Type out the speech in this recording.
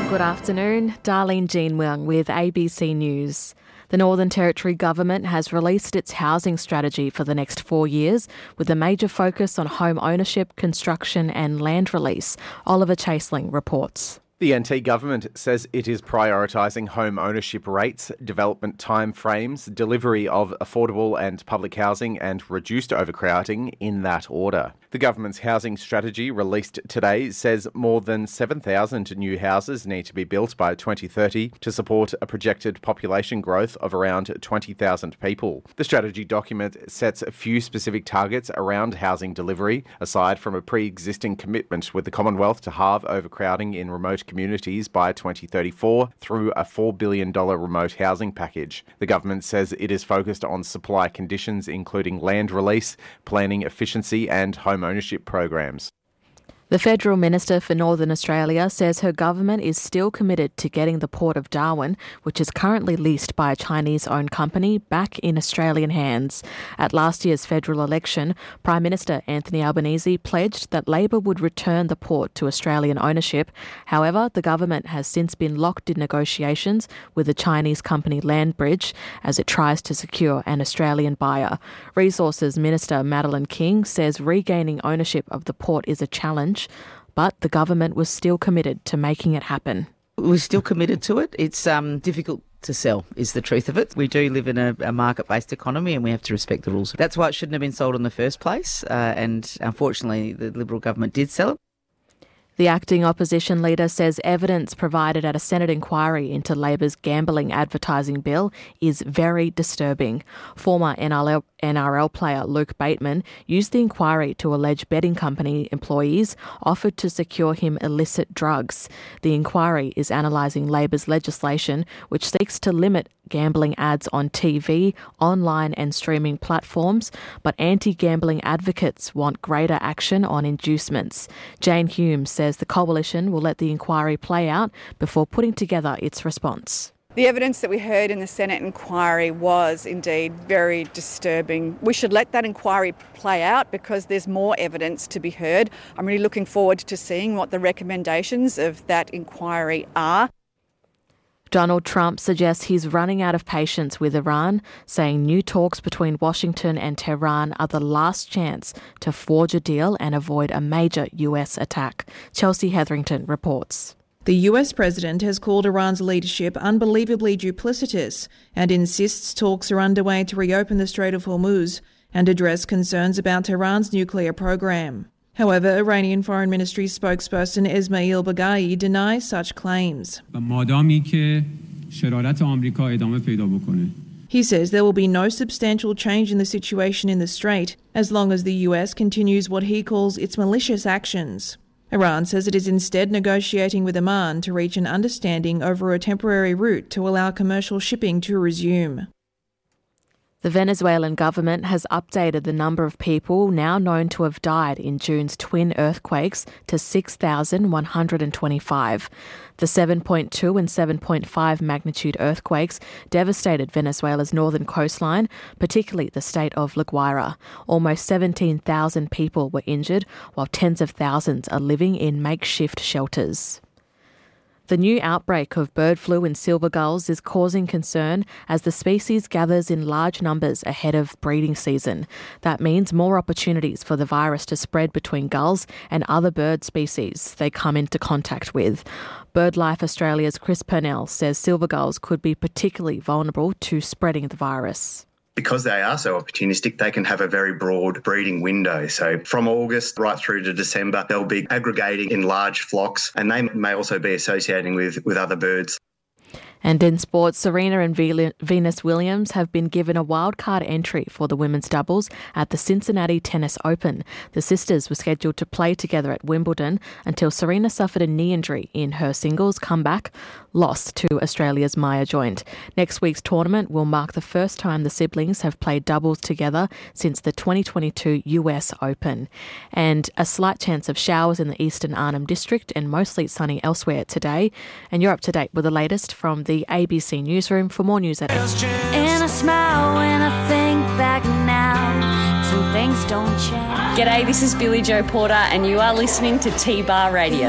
Good afternoon, Darlene Jean Wang with ABC News. The Northern Territory Government has released its housing strategy for the next 4 years, with a major focus on home ownership, construction and land release. Oliver Chaseling reports. The NT government says it is prioritising home ownership rates, development timeframes, delivery of affordable and public housing and reduced overcrowding in that order. The government's housing strategy released today says more than 7,000 new houses need to be built by 2030 to support a projected population growth of around 20,000 people. The strategy document sets a few specific targets around housing delivery, aside from a pre-existing commitment with the Commonwealth to halve overcrowding in remote communities by 2034 through a $4 billion remote housing package. The government says it is focused on supply conditions, including land release, planning efficiency and home ownership programs. The Federal Minister for Northern Australia says her government is still committed to getting the Port of Darwin, which is currently leased by a Chinese-owned company, back in Australian hands. At last year's federal election, Prime Minister Anthony Albanese pledged that Labor would return the port to Australian ownership. However, the government has since been locked in negotiations with the Chinese company Landbridge as it tries to secure an Australian buyer. Resources Minister Madeleine King says regaining ownership of the port is a challenge, but the government was still committed to making it happen. We're still committed to it. It's difficult to sell, is the truth of it. We do live in a market-based economy and we have to respect the rules. That's why it shouldn't have been sold in the first place, and unfortunately the Liberal government did sell it. The acting opposition leader says evidence provided at a Senate inquiry into Labor's gambling advertising bill is very disturbing. Former NRL player Luke Bateman used the inquiry to allege betting company employees offered to secure him illicit drugs. The inquiry is analysing Labor's legislation, which seeks to limit gambling ads on TV, online and streaming platforms, but anti-gambling advocates want greater action on inducements. Jane Hume says the coalition will let the inquiry play out before putting together its response. The evidence that we heard in the Senate inquiry was indeed very disturbing. We should let that inquiry play out because there's more evidence to be heard. I'm really looking forward to seeing what the recommendations of that inquiry are. Donald Trump suggests he's running out of patience with Iran, saying new talks between Washington and Tehran are the last chance to forge a deal and avoid a major US attack. Chelsea Hetherington reports. The US president has called Iran's leadership unbelievably duplicitous and insists talks are underway to reopen the Strait of Hormuz and address concerns about Tehran's nuclear program. However, Iranian Foreign Ministry spokesperson Esmail Baghaei denies such claims. He says there will be no substantial change in the situation in the Strait as long as the US continues what he calls its malicious actions. Iran says it is instead negotiating with Oman to reach an understanding over a temporary route to allow commercial shipping to resume. The Venezuelan government has updated the number of people now known to have died in June's twin earthquakes to 6,125. The 7.2 and 7.5 magnitude earthquakes devastated Venezuela's northern coastline, particularly the state of La Guaira. Almost 17,000 people were injured, while tens of thousands are living in makeshift shelters. The new outbreak of bird flu in silver gulls is causing concern as the species gathers in large numbers ahead of breeding season. That means more opportunities for the virus to spread between gulls and other bird species they come into contact with. BirdLife Australia's Chris Purnell says silver gulls could be particularly vulnerable to spreading the virus. Because they are so opportunistic, they can have a very broad breeding window. So from August right through to December, they'll be aggregating in large flocks and they may also be associating with other birds. And in sports, Serena and Venus Williams have been given a wildcard entry for the women's doubles at the Cincinnati Tennis Open. The sisters were scheduled to play together at Wimbledon until Serena suffered a knee injury in her singles comeback loss to Australia's Maya Joint. Next week's tournament will mark the first time the siblings have played doubles together since the 2022 US Open. And a slight chance of showers in the eastern Arnhem District and mostly sunny elsewhere today. And you're up to date with the latest from the ABC Newsroom. For more news at 8. And I smile when I think back now, some things don't change. G'day, this is Billy Joe Porter and you are listening to T-Bar Radio.